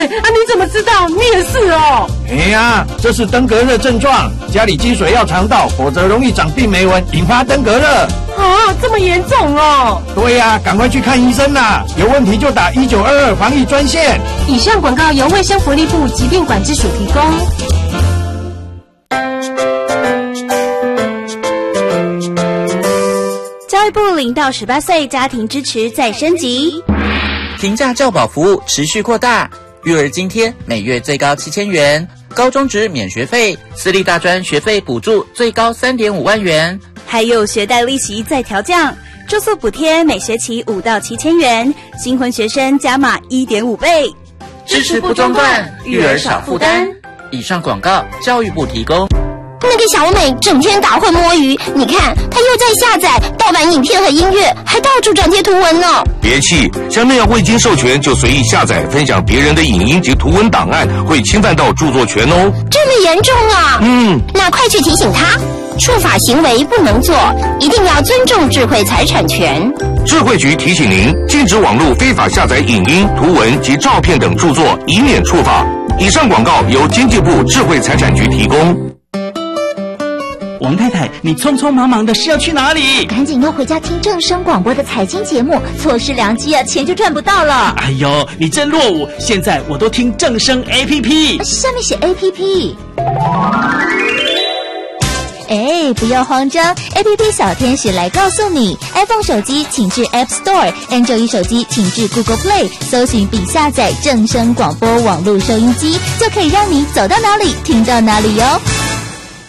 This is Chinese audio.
你怎么知道？你也是哦。 哎呀，这是登革热症状，家里积水要常倒，否则容易长病媒蚊，引发登革热。 啊，这么严重哦？ 对呀，赶快去看医生啦！有问题就打1922防疫专线。 以上广告由卫生福利部疾病管制署提供。 教育部0到18岁家庭支持再升级， 平价教保服务持续扩大，育儿津贴每月最高7000元，高中职免学费，私立大专学费补助最高3.5万元， 还有学贷利息再调降，住宿补贴每学期5到7000元，新婚学生加码1.5倍， 支持不中断，育儿少负担。以上广告，教育部提供。 那个小美整天打混摸鱼，你看她又在下载盗版影片和音乐，还到处转贴图文呢。 别气，像那样未经授权就随意下载分享别人的影音及图文档案，会侵犯到著作权哦。 这么严重啊？那快去提醒她，触法行为不能做，一定要尊重智慧财产权。 智慧局提醒您，禁止网络非法下载影音、图文及照片等著作，以免触法。以上广告由经济部智慧财产局提供。 王太太，你匆匆忙忙的是要去哪里？ 赶紧要回家听正声广播的财经节目，错失良机啊，钱就赚不到了。 哎呦，你真落伍！现在我都听正声 APP， 上面写 APP。哎，不要慌张 ，APP 小天使来告诉你 ，iPhone 手机请至 App Store，Android 手机请至 Google Play， 搜寻并下载正声广播网络收音机，就可以让你走到哪里听到哪里哟。